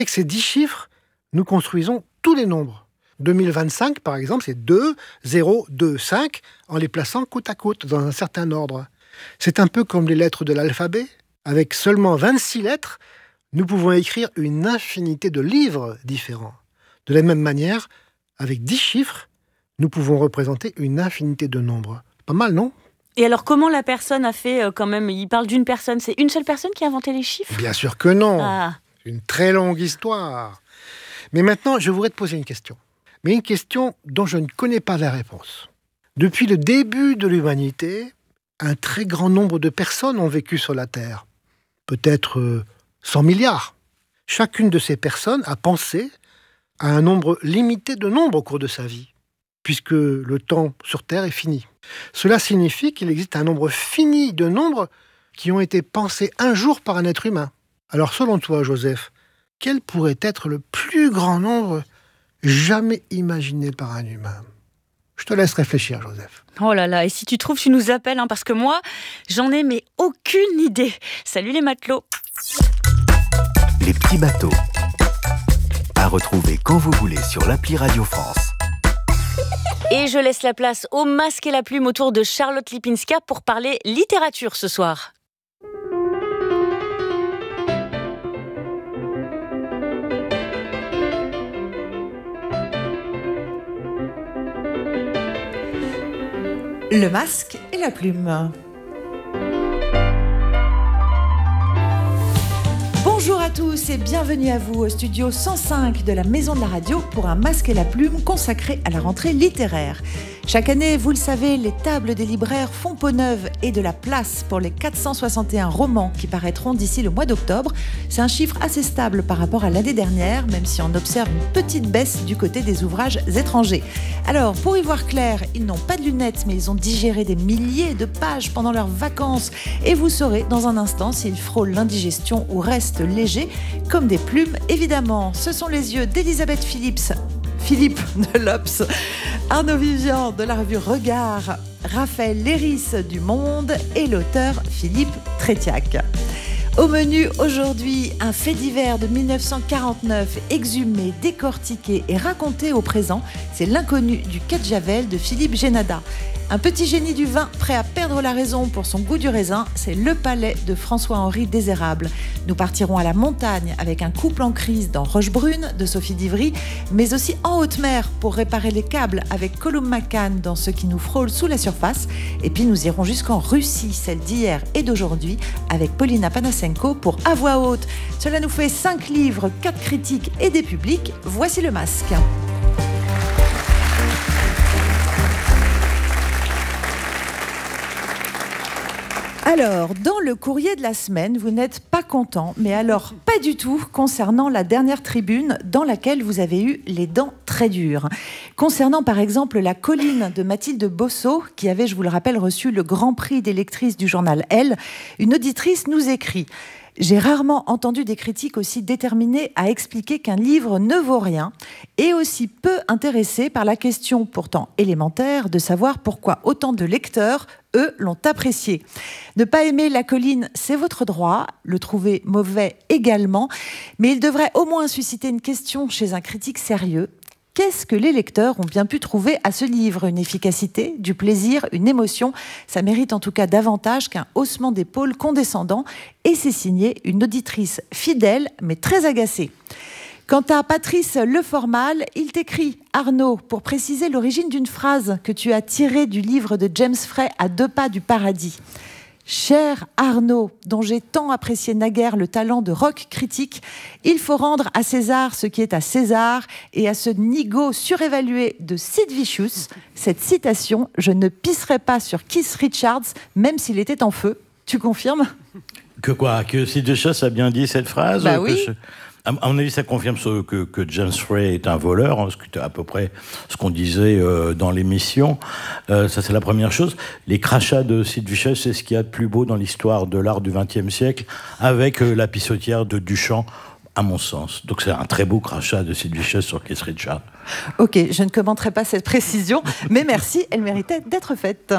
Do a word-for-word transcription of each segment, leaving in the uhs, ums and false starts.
Avec ces dix chiffres, nous construisons tous les nombres. deux mille vingt-cinq, par exemple, c'est deux, zéro, deux, cinq, en les plaçant côte à côte, dans un certain ordre. C'est un peu comme les lettres de l'alphabet. Avec seulement vingt-six lettres, nous pouvons écrire une infinité de livres différents. De la même manière, avec dix chiffres, nous pouvons représenter une infinité de nombres. Pas mal, non ? Et alors, comment la personne a fait euh, quand même ? Il parle d'une personne. C'est une seule personne qui a inventé les chiffres ? Bien sûr que non. Ah. Une très longue histoire. Mais maintenant, je voudrais te poser une question. Mais une question dont je ne connais pas la réponse. Depuis le début de l'humanité, un très grand nombre de personnes ont vécu sur la Terre. Peut-être euh, cent milliards. Chacune de ces personnes a pensé à un nombre limité de nombres au cours de sa vie, puisque le temps sur Terre est fini. Cela signifie qu'il existe un nombre fini de nombres qui ont été pensés un jour par un être humain. Alors selon toi, Joseph, quel pourrait être le plus grand nombre jamais imaginé par un humain ? Je te laisse réfléchir, Joseph. Oh là là, et si tu trouves, tu nous appelles, hein, parce que moi, j'en ai mais aucune idée. Salut les matelots. Les petits bateaux. À retrouver quand vous voulez sur l'appli Radio France. Et je laisse la place au masque et la plume autour de Charlotte Lipinska pour parler littérature ce soir. Le masque et la plume. Bonjour à tous et bienvenue à vous au studio cent cinq de la Maison de la Radio pour un masque et la plume consacré à la rentrée littéraire. Chaque année, vous le savez, les tables des libraires font peau neuve et de la place pour les quatre cent soixante et un romans qui paraîtront d'ici le mois d'octobre. C'est un chiffre assez stable par rapport à l'année dernière, même si on observe une petite baisse du côté des ouvrages étrangers. Alors, pour y voir clair, ils n'ont pas de lunettes, mais ils ont digéré des milliers de pages pendant leurs vacances. Et vous saurez dans un instant s'ils frôlent l'indigestion ou restent légers, comme des plumes, évidemment. Ce sont les yeux d'Elisabeth Phillips. Philippe de l'Obs, Arnaud Vivian de la revue Regard, Raphaël Léris du Monde et l'auteur Philippe Trétiac. Au menu aujourd'hui, un fait divers de mille neuf cent quarante-neuf, exhumé, décortiqué et raconté au présent, c'est L'inconnu du quai de Javel de Philippe Génada. Un petit génie du vin prêt à perdre la raison pour son goût du raisin, c'est Le Palais de François-Henri Désérable. Nous partirons à la montagne avec un couple en crise dans Rochebrune de Sophie Divry, mais aussi en haute mer pour réparer les câbles avec Colum McCann dans Ce qui nous frôle sous la surface. Et puis nous irons jusqu'en Russie, celle d'hier et d'aujourd'hui, avec Paulina Panasenko pour À voix haute. Cela nous fait cinq livres, quatre critiques et des publics. Voici le masque. Alors, dans le courrier de la semaine, vous n'êtes pas content, mais alors pas du tout concernant la dernière tribune dans laquelle vous avez eu les dents très dures. Concernant par exemple La colline de Mathilde Bosso, qui avait, je vous le rappelle, reçu le grand prix des lectrices du journal Elle, une auditrice nous écrit « J'ai rarement entendu des critiques aussi déterminées à expliquer qu'un livre ne vaut rien et aussi peu intéressés par la question pourtant élémentaire de savoir pourquoi autant de lecteurs, eux, l'ont apprécié. Ne pas aimer La colline, c'est votre droit, le trouver mauvais également, mais il devrait au moins susciter une question chez un critique sérieux. Qu'est-ce que les lecteurs ont bien pu trouver à ce livre ? Une efficacité, du plaisir, une émotion ? Ça mérite en tout cas davantage qu'un haussement d'épaule condescendant. Et c'est signé une auditrice fidèle, mais très agacée. Quant à Patrice Leformal, il t'écrit « Arnaud, pour préciser l'origine d'une phrase que tu as tirée du livre de James Frey À deux pas du paradis. Cher Arnaud, dont j'ai tant apprécié naguère le talent de rock critique, il faut rendre à César ce qui est à César et à ce nigo surévalué de Sid Vicious. Cette citation, je ne pisserai pas sur Keith Richards, même s'il était en feu. Tu confirmes ? Que quoi ? Que Sid Vicious a bien dit cette phrase ? Bah oui. je... À mon avis, ça confirme ce que, que James Frey est un voleur, hein, ce qui était à peu près ce qu'on disait euh, dans l'émission. Euh, ça, c'est la première chose. Les crachats de Sid Vicious, c'est ce qu'il y a de plus beau dans l'histoire de l'art du vingtième siècle, avec euh, la pissotière de Duchamp, à mon sens. Donc, c'est un très beau crachat de Sid Vicious sur Keith Richards. Ok, je ne commenterai pas cette précision, mais merci, elle méritait d'être faite.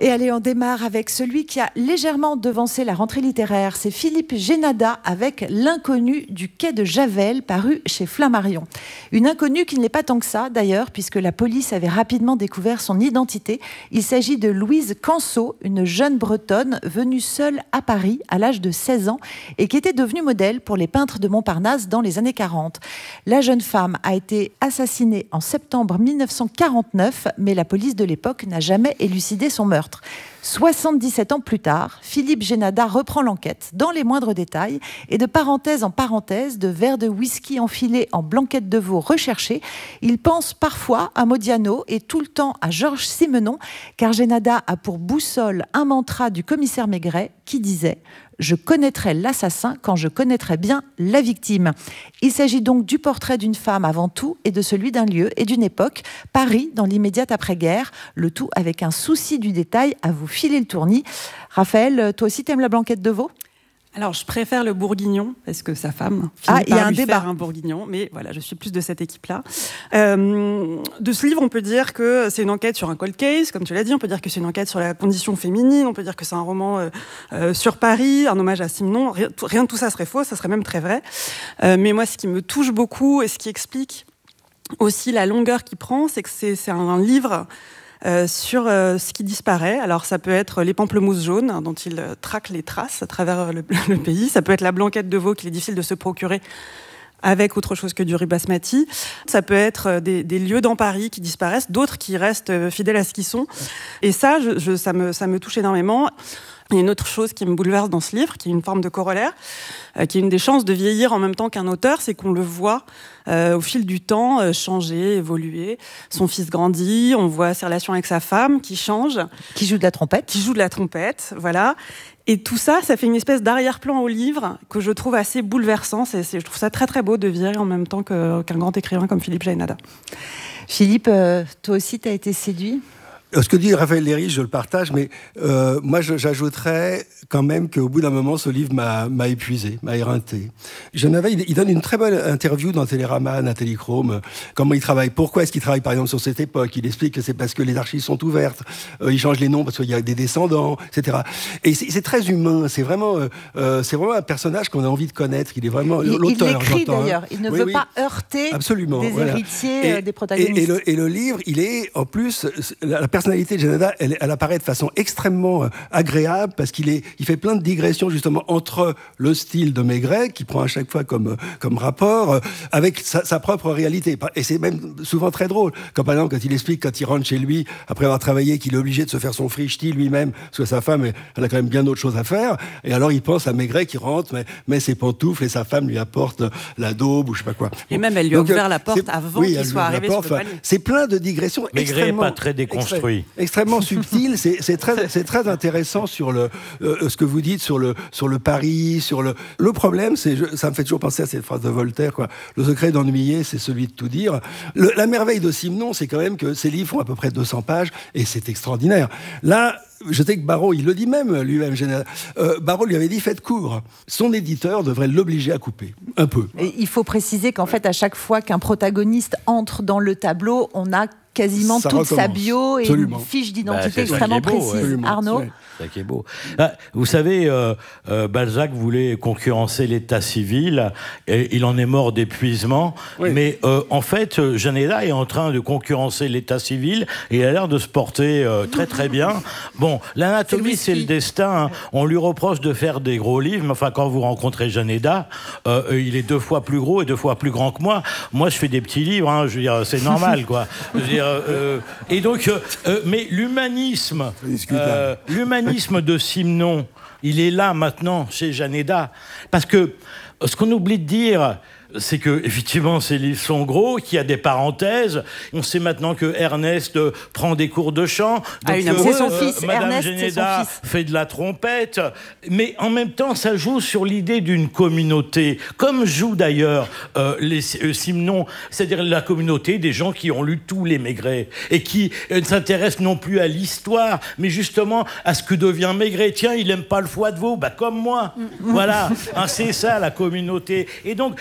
Et allez, on démarre avec celui qui a légèrement devancé la rentrée littéraire. C'est Philippe Génada avec L'inconnu du quai de Javel, paru chez Flammarion. Une inconnue qui ne l'est pas tant que ça, d'ailleurs, puisque la police avait rapidement découvert son identité. Il s'agit de Louise Canso, une jeune Bretonne venue seule à Paris à l'âge de seize ans et qui était devenue modèle pour les peintres de Montparnasse dans les années quarante. La jeune femme a été assassinée en septembre mille neuf cent quarante-neuf, mais la police de l'époque n'a jamais élucidé son meurtre. soixante-dix-sept ans plus tard, Philippe Génada reprend l'enquête dans les moindres détails et de parenthèse en parenthèse, de verres de whisky enfilés en blanquette de veau recherchée, il pense parfois à Modiano et tout le temps à Georges Simenon, car Génada a pour boussole un mantra du commissaire Maigret qui disait « Je connaîtrai l'assassin quand je connaîtrai bien la victime ». Il s'agit donc du portrait d'une femme avant tout et de celui d'un lieu et d'une époque, Paris dans l'immédiate après-guerre, le tout avec un souci du détail à vous filer le tournis. Raphaël, toi aussi t'aimes la blanquette de veau ? Alors, je préfère le bourguignon, parce que sa femme ah, finit par y a un lui débat. faire un bourguignon. Mais voilà, je suis plus de cette équipe-là. Euh, de ce livre, on peut dire que c'est une enquête sur un cold case, comme tu l'as dit. On peut dire que c'est une enquête sur la condition féminine. On peut dire que c'est un roman euh, euh, sur Paris, un hommage à Simenon. Rien, rien de tout ça serait faux, ça serait même très vrai. Euh, mais moi, ce qui me touche beaucoup et ce qui explique aussi la longueur qu'il prend, c'est que c'est, c'est un, un livre... Euh, sur euh, ce qui disparaît. Alors ça peut être les pamplemousses jaunes hein, dont il euh, traque les traces à travers le, le pays. Ça peut être la blanquette de veau qu'il est difficile de se procurer avec autre chose que du riz basmati. Ça peut être euh, des, des lieux dans Paris qui disparaissent, d'autres qui restent euh, fidèles à ce qu'ils sont. Et ça, je, je, ça, me, ça me touche énormément. Il y a une autre chose qui me bouleverse dans ce livre, qui est une forme de corollaire, euh, qui est une des chances de vieillir en même temps qu'un auteur, c'est qu'on le voit euh, au fil du temps euh, changer, évoluer. Son fils grandit, on voit ses relations avec sa femme qui changent. Qui joue de la trompette. Qui joue de la trompette, voilà. Et tout ça, ça fait une espèce d'arrière-plan au livre que je trouve assez bouleversant. C'est, c'est, je trouve ça très très beau de vieillir en même temps que, qu'un grand écrivain comme Philippe Génada. Philippe, euh, toi aussi, tu as été séduit ? Ce que dit Raphaël Léry, je le partage, mais euh, moi je, j'ajouterais quand même qu'au bout d'un moment, ce livre m'a, m'a épuisé, m'a éreinté. Génada, il, il donne une très belle interview dans Télérama, Nathalie Chrome, comment il travaille, pourquoi est-ce qu'il travaille par exemple sur cette époque. Il explique que c'est parce que les archives sont ouvertes, euh, il change les noms parce qu'il y a des descendants, et cetera. Et c'est, c'est très humain, c'est vraiment, euh, c'est vraiment un personnage qu'on a envie de connaître, il est vraiment il, l'auteur. Il l'écrit j'entends, d'ailleurs, hein. il ne oui, veut oui. pas heurter Absolument, des voilà. héritiers, et, des protagonistes. Et, et, le, et le livre, il est en plus, la, la personnalité de Génada, elle, elle apparaît de façon extrêmement euh, agréable parce qu'il est, il fait plein de digressions justement entre le style de Maigret, qui prend à chaque fois comme, comme rapport, euh, avec sa, sa propre réalité. Et c'est même souvent très drôle. Comme par exemple, quand il explique, quand il rentre chez lui, après avoir travaillé, qu'il est obligé de se faire son frichti lui-même, parce que sa femme, elle a quand même bien d'autres choses à faire. Et alors, il pense à Maigret qui rentre, met, met ses pantoufles et sa femme lui apporte la daube ou je sais pas quoi. Et même, elle lui a Donc, ouvert la porte c'est, avant oui, qu'il soit arrivé sur le palier. C'est plein de digressions Maigret extrêmement... n'est pas très déconstruit. Extré- extrêmement subtil, c'est, c'est, très, c'est très intéressant sur le, euh, ce que vous dites sur le, sur le Paris, sur le... Le problème, c'est, je, ça me fait toujours penser à cette phrase de Voltaire, quoi. Le secret d'ennuyer, c'est celui de tout dire. Le, la merveille de Simenon, c'est quand même que ses livres font à peu près deux cents pages, et c'est extraordinaire. Là, je sais que Barrault, il le dit même, lui-même, euh, Barrault lui avait dit, faites court. Son éditeur devrait l'obliger à couper, un peu. Et il faut préciser qu'en fait, à chaque fois qu'un protagoniste entre dans le tableau, on a quasiment ça toute recommence. Sa bio et Absolument. Une fiche d'identité bah, extrêmement beau, précise. Ouais. Arnaud ouais. C'est ça qui est beau. Ah, vous savez, euh, euh, Balzac voulait concurrencer l'état civil, et il en est mort d'épuisement, oui. mais euh, en fait, Génada est en train de concurrencer l'état civil, et il a l'air de se porter euh, très très bien. Bon, l'anatomie, c'est, c'est le destin. Hein. On lui reproche de faire des gros livres, mais enfin, quand vous rencontrez Génada, euh, il est deux fois plus gros et deux fois plus grand que moi. Moi, je fais des petits livres, hein, je veux dire, c'est normal, quoi. Je veux dire, Euh, et donc, euh, euh, mais l'humanisme, euh, l'humanisme de Simenon, il est là maintenant chez Génada, parce que ce qu'on oublie de dire, c'est que effectivement ces livres sont gros, qu'il y a des parenthèses. On sait maintenant que Ernest euh, prend des cours de chant. Ah, donc, c'est son fils. Euh, Madame Ernest, Génada c'est son fils. fait de la trompette, mais en même temps, ça joue sur l'idée d'une communauté, comme joue d'ailleurs euh, les euh, Simenon, c'est-à-dire la communauté des gens qui ont lu tous les Maigret et qui euh, ne s'intéressent non plus à l'histoire, mais justement à ce que devient Maigret. Tiens, il aime pas le foie de veau, bah comme moi. Voilà, hein, c'est ça la communauté. Et donc, c'est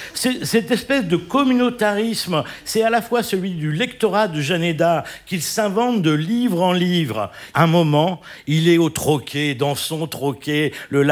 cette espèce de communautarisme, c'est à la fois celui du lectorat de Janéda, qu'il s'invente de livre en livre. À un moment, il est au troquet, dans son troquet, le